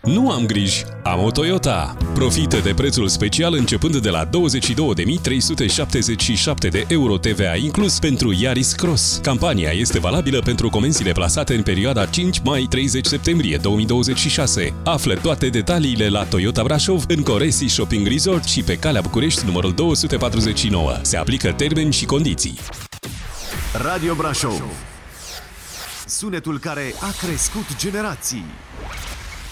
Nu am griji, am o Toyota. Profită de prețul special începând de la 22.377 de euro TVA inclus pentru Yaris Cross. Campania este valabilă pentru comenzile plasate în perioada 5 mai-30 septembrie 2026. Află toate detaliile la Toyota Brașov, în Coresi Shopping Resort și pe Calea București numărul 249. Se aplică termeni și condiții. Radio Brașov. Sunetul care a crescut generații.